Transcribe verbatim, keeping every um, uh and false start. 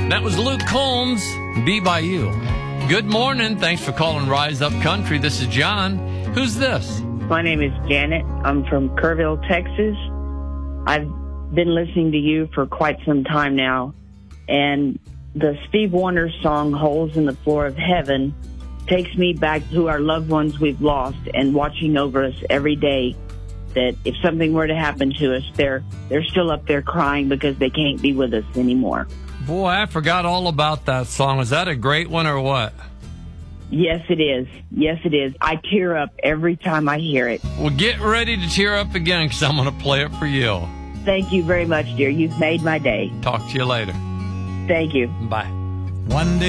That was Luke Combs, Be By You. Good morning. Thanks for calling Rise Up Country. This is John. Who's this? My name is Janet. I'm from Kerrville, Texas. I've been listening to you for quite some time now, and the Steve Wonder song, Holes in the Floor of Heaven, takes me back to our loved ones we've lost and watching over us every day, that if something were to happen to us, they're, they're still up there crying because they can't be with us anymore. Boy, I forgot all about that song. Is that a great one or what? Yes, it is. Yes, it is. I tear up every time I hear it. Well, get ready to tear up again because I'm going to play it for you. Thank you very much, dear. You've made my day. Talk to you later. Thank you. Bye. One day